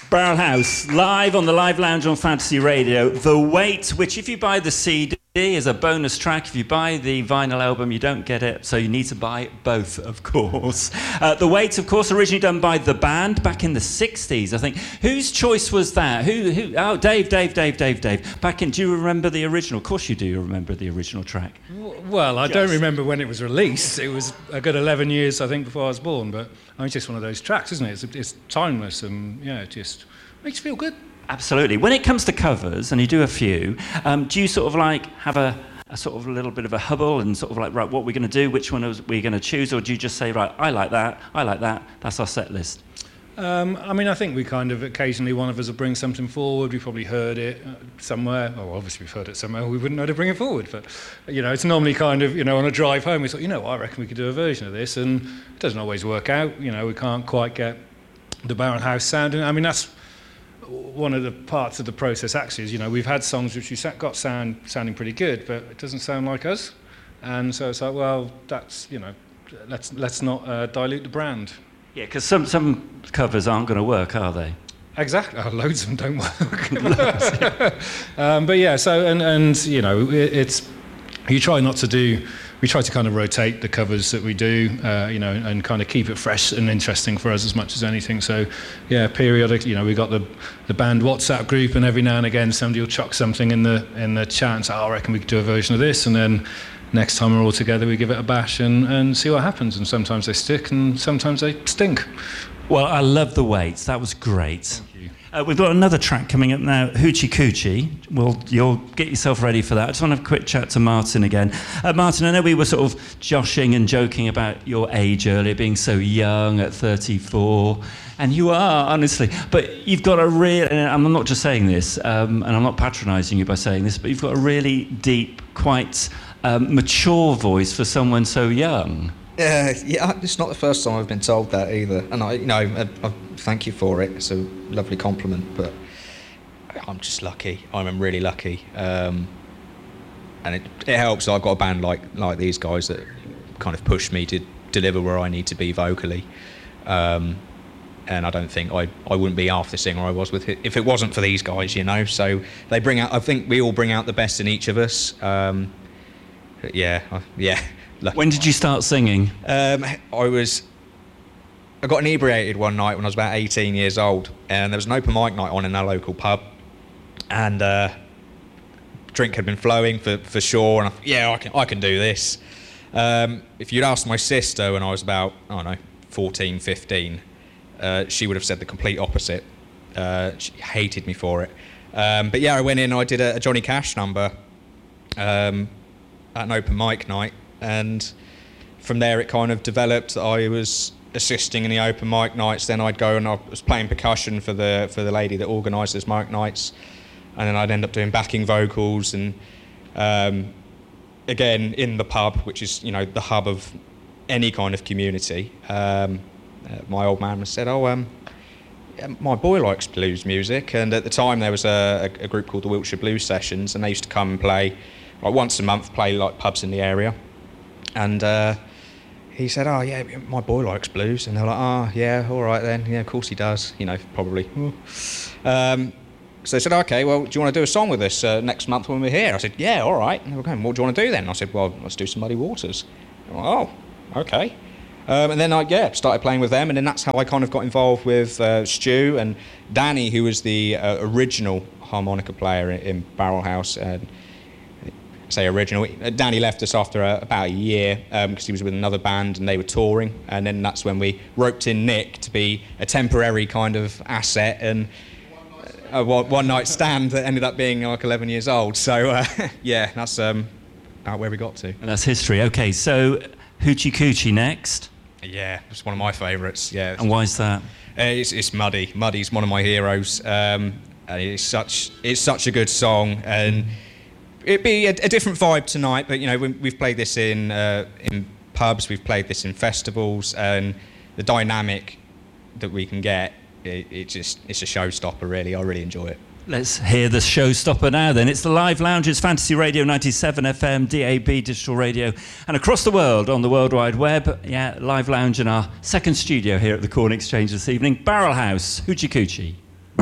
Barrel House, live on the Live Lounge on Fantasy Radio. The Wait, which if you buy the CD is a bonus track. If you buy the vinyl album, you don't get it, so you need to buy both, of course. The Wait, of course, originally done by The Band back in the 60s, I think. Whose choice was that? Who? Oh, Dave. Back in, do you remember the original? Of course you do remember the original track. Well, I don't remember when it was released. It was a good 11 years, I think, before I was born, but it's just one of those tracks, isn't it? It's timeless and, yeah, it just makes you feel good. Absolutely. When it comes to covers, and you do a few, do you sort of like have a sort of a little bit of a hubble and sort of like, right, what we're going to do, which one are we going to choose, or do you just say, right, I like that, that's our set list? I think we kind of occasionally, one of us will bring something forward. We probably heard it somewhere. Oh, obviously we've heard it somewhere. We wouldn't know to bring it forward. But, it's normally kind of, on a drive home, we thought, I reckon we could do a version of this. And it doesn't always work out. We can't quite get the Barrel House sound. And that's one of the parts of the process, actually, is, we've had songs which we got sounding pretty good, but it doesn't sound like us. And so it's like, well, that's, let's not dilute the brand. Yeah, because some covers aren't going to work, are they? Exactly. Oh, loads of them don't work. But yeah, so and it's you try not to do. We try to kind of rotate the covers that we do, and kind of keep it fresh and interesting for us as much as anything. So yeah, periodically, we got the band WhatsApp group, and every now and again somebody will chuck something in the chat and say, I reckon we could do a version of this, and then next time we're all together, we give it a bash and see what happens. And sometimes they stick, and sometimes they stink. Well, I love The Wait. That was great. Thank you. We've got another track coming up now, Hoochie Coochie. Well, you'll get yourself ready for that. I just want to have a quick chat to Martin again. Martin, I know we were sort of joshing and joking about your age earlier, being so young at 34. And you are, honestly. But you've got a real, and I'm not just saying this, and I'm not patronising you by saying this, but you've got a really deep, quite mature voice for someone so young. Yeah, it's not the first time I've been told that either, and I thank you for it. It's a lovely compliment, but I'm just lucky. I'm really lucky, and it helps. I've got a band like these guys that kind of push me to deliver where I need to be vocally, and I don't think I wouldn't be half the singer I was with it if it wasn't for these guys. So they bring out. I think we all bring out the best in each of us. Yeah. When did you start singing? I got inebriated one night when I was about 18 years old, and there was an open mic night on in our local pub, and drink had been flowing for sure, and I thought, I can do this. If you'd asked my sister when I was about, 14, 15, she would have said the complete opposite. She hated me for it. But yeah, I went in and I did a Johnny Cash number at an open mic night, and from there it kind of developed that I was assisting in the open mic nights. Then I'd go and I was playing percussion for the lady that organised those mic nights, and then I'd end up doing backing vocals, and again in the pub, which is the hub of any kind of community. My old man said, my boy likes blues music, and at the time there was a group called the Wiltshire Blues Sessions, and they used to come and play once a month, play pubs in the area. And he said, my boy likes blues. And they're like, yeah, all right then. Yeah, of course he does, probably. So they said, okay, well, do you want to do a song with us next month when we're here? I said, yeah, all right. And they were going, what do you want to do then? I said, well, let's do some Muddy Waters. Went, oh, okay. And then I started playing with them, and then that's how I kind of got involved with Stu and Danny, who was the original harmonica player in Barrel House. Say original. Danny left us after about a year because he was with another band and they were touring, and then that's when we roped in Nick to be a temporary kind of asset and a one night stand that ended up being 11 years old. So yeah, that's about where we got to. And that's history. Okay, so Hoochie Coochie next. Yeah, it's one of my favourites. Yeah. And why is that? It's Muddy. Muddy's one of my heroes. And it's such a good song, and it'd be a different vibe tonight, but we've played this in pubs, we've played this in festivals, and the dynamic that we can get, it's a showstopper. Really, I really enjoy it. Let's hear the showstopper now. Then it's the Live Lounge. It's Fantasy Radio 97 FM, DAB digital radio, and across the world on the World Wide Web. Yeah, Live Lounge in our second studio here at the Corn Exchange this evening. Barrel House, Hoochie Coochie.